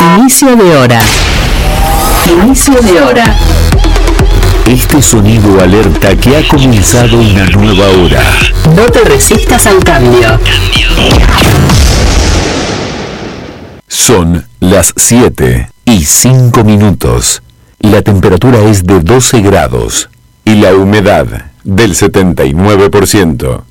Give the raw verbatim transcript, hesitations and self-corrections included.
Inicio de hora. Inicio de hora. Este sonido alerta que ha comenzado una nueva hora. No te resistas al cambio. Son las siete y cinco minutos. La temperatura es de doce grados y la humedad del setenta y nueve por ciento.